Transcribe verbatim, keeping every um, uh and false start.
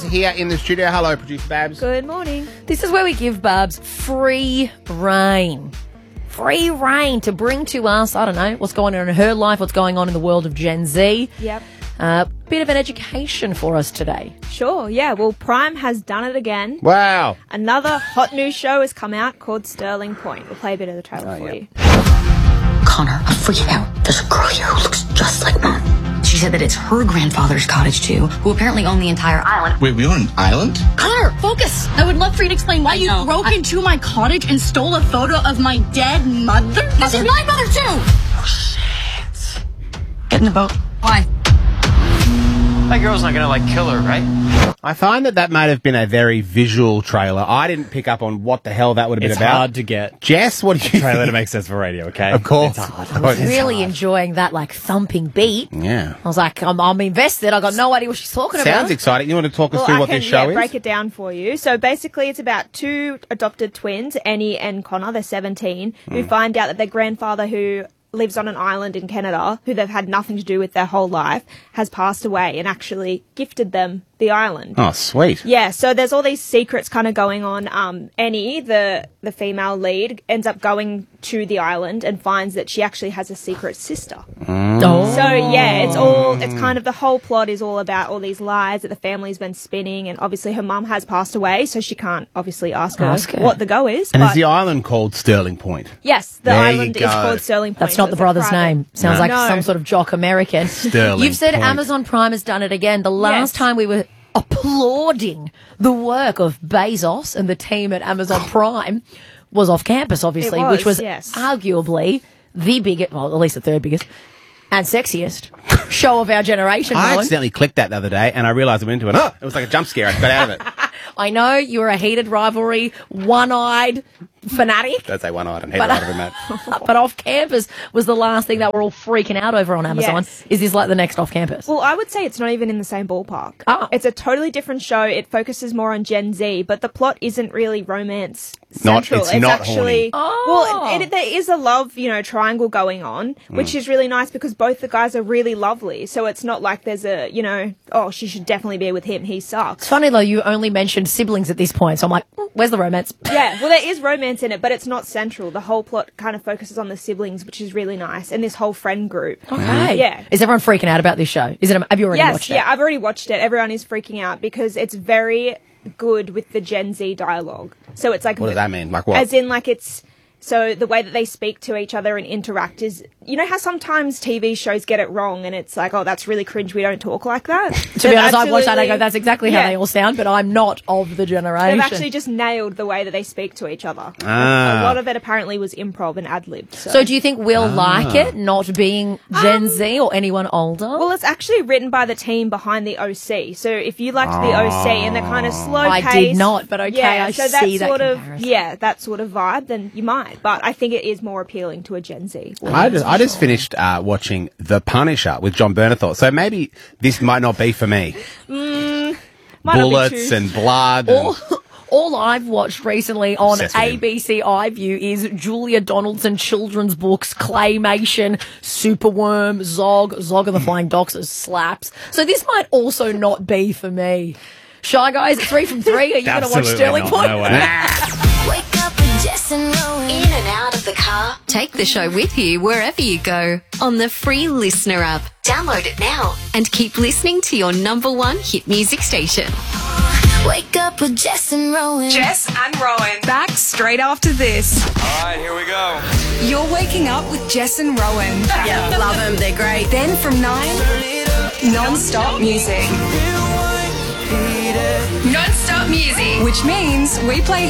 here in the studio. Hello, producer Babs. Good morning. This is where we give Babs free reign. Free reign to bring to us, I don't know, what's going on in her life, what's going on in the world of Gen Z. Yep. A uh, bit of an education for us today. Sure, yeah. Well, Prime has done it again. Wow. Another hot new show has come out called Sterling Point. We'll play a bit of the trailer Oh, for yeah. you. Connor, I'm freaking out. There's a girl here who looks just like Mom. She said that it's her grandfather's cottage, too, who apparently own the entire island. Wait, we own an island? Connor, focus! I would love for you to explain why you broke I... into my cottage and stole a photo of my dead mother. This is my mother, too! Oh, shit. Get in the boat. Why? That girl's not gonna, like, kill her, right? I find that that might have been a very visual trailer. I didn't pick up on what the hell that would have been It's about. hard to get Jess, what do you trailer think? to make sense for radio, okay? Of course. It's hard. I was It's really hard. enjoying that, like, thumping beat. Yeah. I was like, I'm, I'm invested. I got no idea what she's talking Sounds about. exciting. You want to talk us Well, through I what can this show yeah, is? break it down for you. So basically it's about two adopted twins, Annie and Connor, they're seventeen, who Hmm. find out that their grandfather, who lives on an island in Canada, who they've had nothing to do with their whole life, has passed away and actually gifted them the island. Oh, sweet. Yeah, so there's all these secrets kind of going on. Um, Annie, the the female lead, ends up going to the island and finds that she actually has a secret sister. Oh. So yeah, it's all it's kind of the whole plot is all about all these lies that the family's been spinning, and obviously her mum has passed away, so she can't obviously ask her, Ask her. what the go is. And but is the island called Sterling Point? yes, the There you island is go. called Sterling Point. That's so not the it's a brother's private- name. Sounds No. like No. some sort of jock American. Sterling You've said Point. Amazon Prime has done it again. The last Yes. time we were applauding the work of Bezos and the team at Amazon Prime was off campus, obviously, It was, which was yes. arguably the biggest, well, at least the third biggest, and sexiest show of our generation. I Rowan. accidentally clicked that the other day and I realised I went into it. Oh, it was like a jump scare. I got out of it. I know you're a heated rivalry, one-eyed fanatic. Don't say one-eyed and head But, right of him, Matt. but off campus was the last thing that we're all freaking out over on Amazon. Yes. Is this like the next off campus? Well, I would say it's not even in the same ballpark. Oh. It's a totally different show. It focuses more on Gen Z, but the plot isn't really romance Not- central. it's not actually horny. well, it, it, there is a love, you know, triangle going on, which is really nice because both the guys are really lovely. So it's not like there's a, you know, oh, she should definitely be with him. He sucks. It's funny though, you only mentioned siblings at this point, so I'm like, mm, where's the romance? Yeah, well, there is romance in it, but it's not central. The whole plot kind of focuses on the siblings, which is really nice, and this whole friend group. Okay. Yeah. Is everyone freaking out about this show? Is it? Have you already Yes, watched it? yeah, I've already watched it. Everyone is freaking out because it's very good with the Gen Z dialogue. So it's like, What does that mean? Like what? as in like it's so the way that they speak to each other and interact is, you know how sometimes T V shows get it wrong and it's like, oh, that's really cringe. We don't talk like that. To be honest, I watched that and I go, that's exactly how Yeah. they all sound, but I'm not of the generation. They've actually just nailed the way that they speak to each other. Ah. A lot of it apparently was improv and ad-libbed. So. So do you think we'll Ah. like it, not being Gen Z or anyone older? Well, it's actually written by the team behind the O C. So if you liked the O C and the kind of slow I pace, did not, but okay, yeah, I so that see that sort of comparison. yeah, that sort of vibe, then you might. But I think it is more appealing to a Gen Z. I just, I just finished uh, watching The Punisher with John Bernthal, so maybe this might not be for me. Might not be Bullets true. and blood. And, all, all I've watched recently on Obsessed with him. A B C iView is Julia Donaldson children's books, Claymation, Superworm, Zog, Zog and the Flying Dachshunds slaps. So this might also not be for me. Shy Guys, three from three. Are you going to watch Absolutely Sterling not, Point? no way. Wake up with Jess and Rowan. In and out of the car. Take the show with you wherever you go on the free Listener app. Download it now and keep listening to your number one hit music station. Wake up with Jess and Rowan. Jess and Rowan. Back straight after this. All right, here we go. You're waking up with Jess and Rowan. Yeah, love them. They're great. Then from nine, non-stop music. Non-stop music. Which means we play